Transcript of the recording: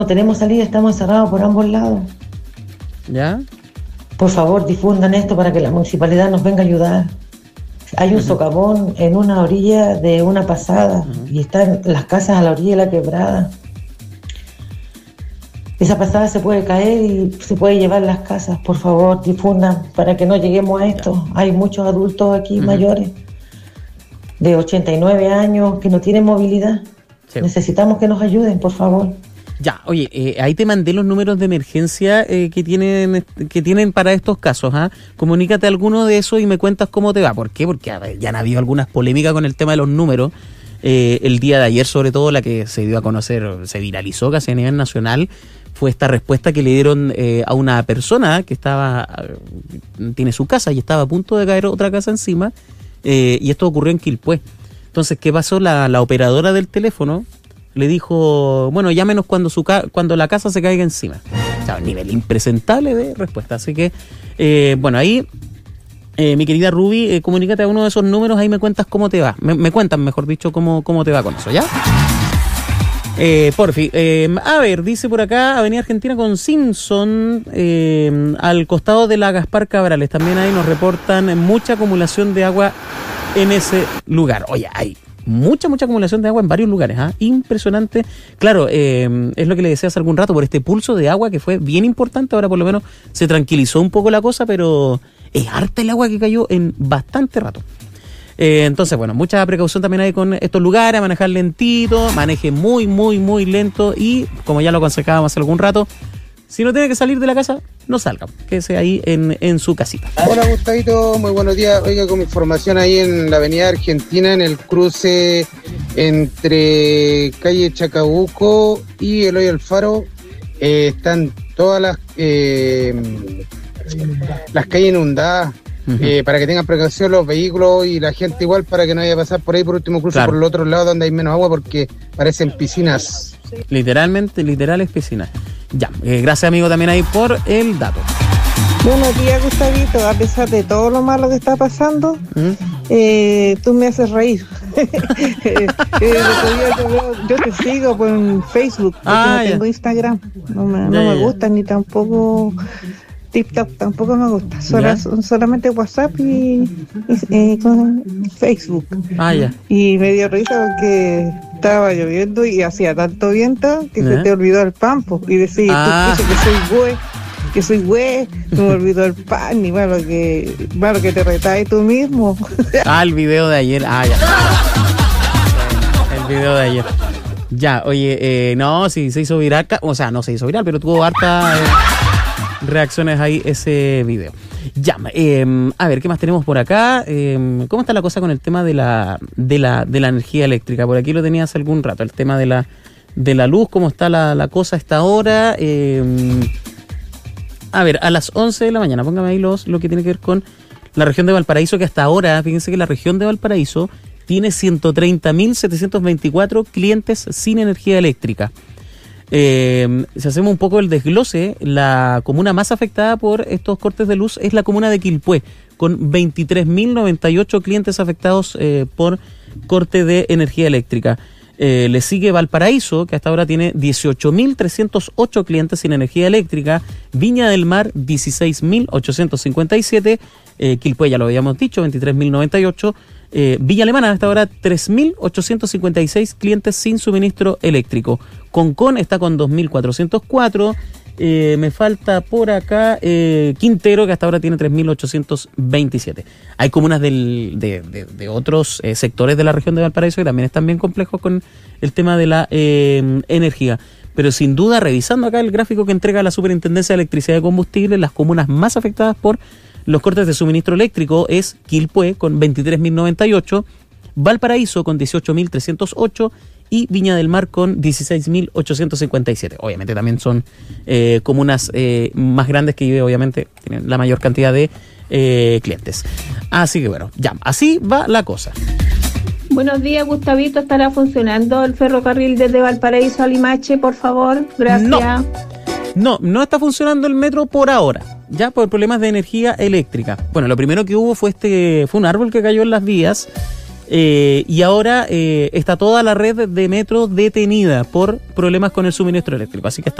no tenemos salida, estamos encerrados por ambos lados. ¿Ya? Por favor, difundan esto para que la municipalidad nos venga a ayudar. Hay un socavón en una orilla de una pasada y están las casas a la orilla de la quebrada. Esa pasada se puede caer y se puede llevar las casas. Por favor, difundan para que no lleguemos a esto. Hay muchos adultos aquí mayores de 89 años que no tienen movilidad. Sí. Necesitamos que nos ayuden, por favor. Ya, oye, ahí te mandé los números de emergencia que tienen para estos casos. Comunícate a alguno de esos y me cuentas cómo te va. ¿Por qué? Porque ya han habido algunas polémicas con el tema de los números. El día de ayer, sobre todo, la que se dio a conocer, se viralizó casi a nivel nacional, fue esta respuesta que le dieron a una persona que tiene su casa y estaba a punto de caer otra casa encima, y esto ocurrió en Quilpué. Entonces, ¿qué pasó? La operadora del teléfono le dijo, bueno, llámenos cuando la casa se caiga encima. O sea, un nivel impresentable de respuesta. Así que, bueno, ahí, mi querida Ruby, comunícate a uno de esos números, ahí me cuentas cómo te va. Me cuentan, mejor dicho, cómo te va con eso, ¿ya? Porfi, a ver, dice por acá, Avenida Argentina con Simpson, al costado de la Gaspar Cabrales. También ahí nos reportan mucha acumulación de agua en ese lugar. Oye, hay mucha acumulación de agua en varios lugares, impresionante. Claro, es lo que le decía hace algún rato, por este pulso de agua que fue bien importante. Ahora por lo menos se tranquilizó un poco la cosa, pero es harta el agua que cayó en bastante rato. Entonces, bueno, mucha precaución también hay con estos lugares, a manejar lentito, maneje muy lento y, como ya lo aconsejábamos hace algún rato, si no tiene que salir de la casa, no salga, quédese ahí en su casita. Hola Gustavito, muy buenos días. Oiga, con información ahí en la Avenida Argentina, en el cruce entre calle Chacabuco y Eloy Alfaro, están todas las calles inundadas. Para que tengan precaución los vehículos y la gente igual, para que no vaya a pasar por ahí, por último cruce, claro, por el otro lado donde hay menos agua, porque parecen piscinas. Literal es piscina. Ya, gracias amigo también ahí por el dato. Buenos días Gustavito, a pesar de todo lo malo que está pasando, tú me haces reír. Yo te sigo por Facebook, porque no tengo Instagram, no me gusta, ni tampoco TikTok, tampoco me gusta, solamente WhatsApp y con Facebook. Y me dio risa porque estaba lloviendo y hacía tanto viento que se te olvidó el pampo y decía, tú dices que soy güey, se me olvidó el pan, y malo que te retáis tú mismo. El video de ayer, el video de ayer. Ya, oye, no, sí se hizo viral, o sea, no se hizo viral, pero tuvo harta reacciones ahí ese video. Ya, a ver, ¿qué más tenemos por acá? ¿Cómo está la cosa con el tema de la energía eléctrica? Por aquí lo tenía hace algún rato, el tema de la luz, ¿cómo está la cosa a esta hora? A ver, a las 11 de la mañana, póngame ahí lo que tiene que ver con la región de Valparaíso, que hasta ahora, fíjense que la región de Valparaíso tiene 130.724 clientes sin energía eléctrica. Si hacemos un poco el desglose, la comuna más afectada por estos cortes de luz es la comuna de Quilpué, con 23.098 clientes afectados por corte de energía eléctrica. Le sigue Valparaíso, que hasta ahora tiene 18.308 clientes sin energía eléctrica. Viña del Mar, 16.857. Quilpué, ya lo habíamos dicho, 23.098. Villa Alemana, hasta ahora 3.856 clientes sin suministro eléctrico. Concón está con 2.404. Me falta por acá Quintero, que hasta ahora tiene 3.827. Hay comunas de otros sectores de la región de Valparaíso que también están bien complejos con el tema de la energía. Pero sin duda, revisando acá el gráfico que entrega la Superintendencia de Electricidad y Combustible, las comunas más afectadas por los cortes de suministro eléctrico es Quilpué con 23.098, Valparaíso con 18.308 y Viña del Mar con 16.857. Obviamente también son comunas más grandes que obviamente tienen la mayor cantidad de clientes. Así que bueno, ya, así va la cosa. Buenos días, Gustavito. ¿Estará funcionando el ferrocarril desde Valparaíso a Limache, por favor? Gracias. No está funcionando el metro por ahora, ya por problemas de energía eléctrica. Bueno, lo primero que hubo fue un árbol que cayó en las vías, Y ahora está toda la red de metro detenida por problemas con el suministro eléctrico. Así que